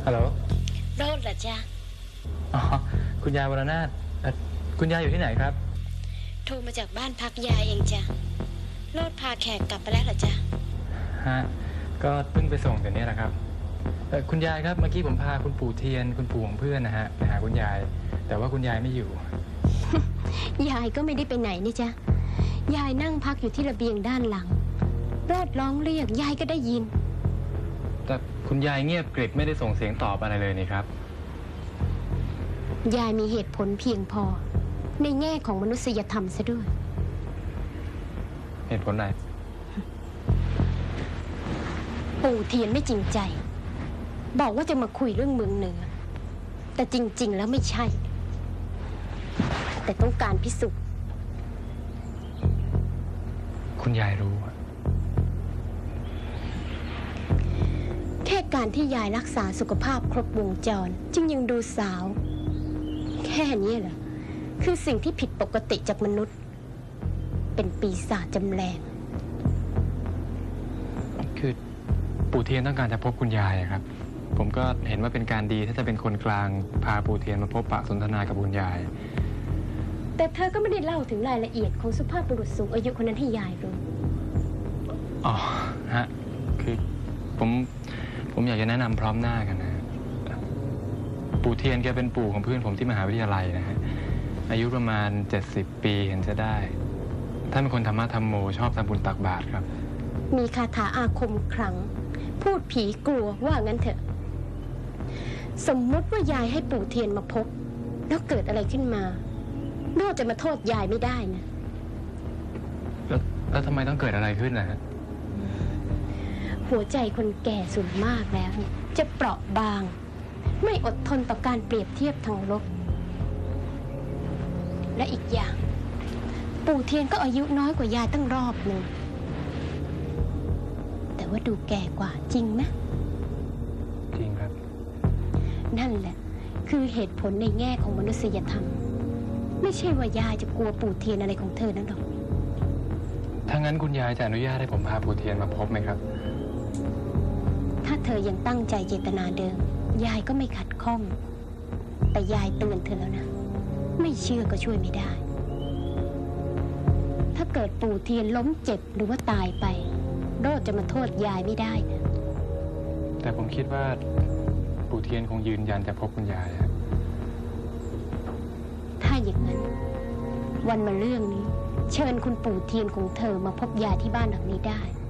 ฮัลโหลโรดเหรอจ๊ะอ๋อคุณยายวรนาถคุณยายอยู่ที่ไหนครับโทรมาจากบ้านพักยายเองจ้ะโรดพาแขกกลับไปแล้วเหรอจ๊ะฮะก็เพิ่งไปส่งเดี๋ยวนี้แหละครับคุณยายครับเมื่อกี้ผมพาคุณปู่เทียนคุณปู่ของเพื่อนนะฮะไปหาคุณยายแต่ว่าคุณยายไม่อยู่ยายก็ไม่ได้ไปไหนนี่จ๊ะยายนั่งพักอยู่ที่ระเบียงด้านหลังโรดร้องเรียกยายก็ได้ยินแต่คุณยายเงียบกริบไม่ได้ส่งเสียงตอบอะไรเลยนี่ครับยายมีเหตุผลเพียงพอในแง่ของมนุษยธรรมซะด้วยเหตุผลอะไรปู่เทียนไม่จริงใจบอกว่าจะมาคุยเรื่องเมืองเหนือแต่จริงๆแล้วไม่ใช่แต่ต้องการพิสูจน์คุณยายรู้แค่การที่ยายรักษาสุขภาพครบวงจรจึงยังดูสาวแค่นี้เหรอคือสิ่งที่ผิดปกติจากมนุษย์เป็นปีศาจจำแรงคือปู่เทียนต้องการจะพบคุณยายครับผมก็เห็นว่าเป็นการดีถ้าจะเป็นคนกลางพาปู่เทียนมาพบปะสนทนากับคุณยายแต่เธอก็ไม่ได้เล่าถึงรายละเอียดของสุภาพบุรุษสูงอายุคนนั้นให้ยายรู้อ๋อฮะคือผมอยากจะแนะนำพร้อมหน้ากันนะปู่เทียนแกเป็นปู่ของเพื่อนผมที่มหาวิทยาลัยนะฮะอายุประมาณ70 ปีเห็นจะได้ท่านเป็นคนธรรมะธรรมโมชอบทำบุญตักบาตรครับมีคาถาอาคมขลังพูดผีกลัวว่างั้นเถอะสมมติว่ายายให้ปู่เทียนมาพบแล้วเกิดอะไรขึ้นมาโน่จะมาโทษยายไม่ได้นะแล้วทำไมต้องเกิดอะไรขึ้นนะฮะหัวใจคนแก่ส่วนมากแล้วจะเปราะบางไม่อดทนต่อการเปรียบเทียบทางลบและอีกอย่างปู่เทียนก็อายุน้อยกว่ายายตั้งรอบหนึ่งแต่ว่าดูแก่กว่าจริงไหมจริงครับนั่นแหละคือเหตุผลในแง่ของมนุษยธรรมไม่ใช่ว่ายายจะกลัวปู่เทียนอะไรของเธอนั่นหรอกถ้างั้นคุณยายจะอนุญาตให้ผมพาปู่เทียนมาพบไหมครับถ้าเธอยังตั้งใจเจตนาเดิมยายก็ไม่ขัดข้องแต่ยายเตือนเธอแล้วนะไม่เชื่อก็ช่วยไม่ได้ถ้าเกิดปู่เทียนล้มเจ็บหรือว่าตายไปโรดจะมาโทษยายไม่ได้นะแต่ผมคิดว่าปู่เทียนคงยืนยันจะพบคุณยายถ้าอย่างนั้นวันมาเรื่องนี้เชิญคุณปู่เทียนของเธอมาพบยายที่บ้านหลังนี้ได้